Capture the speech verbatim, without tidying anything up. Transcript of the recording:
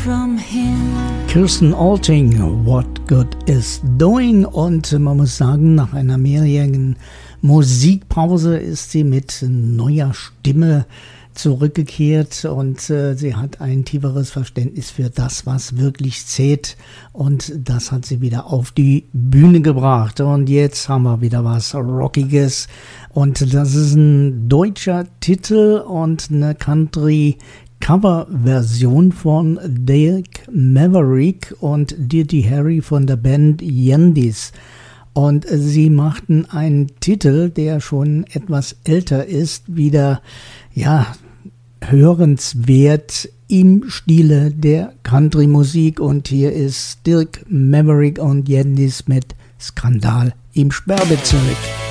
from him. Kirsten Alting, What Good Is Doing. Und man muss sagen, nach einer mehrjährigen Musikpause ist sie mit neuer Stimme zurückgekehrt und äh, sie hat ein tieferes Verständnis für das, was wirklich zählt, und das hat sie wieder auf die Bühne gebracht. Und jetzt haben wir wieder was Rockiges, und das ist ein deutscher Titel und eine Country Coverversion von Dake Maverick und Dirty Harry von der Band Yandis. Und sie machten einen Titel, der schon etwas älter ist, wieder, ja, hörenswert im Stile der Country-Musik. Und hier ist Dirk Maverick und Yandis mit Skandal im Sperrbezirk.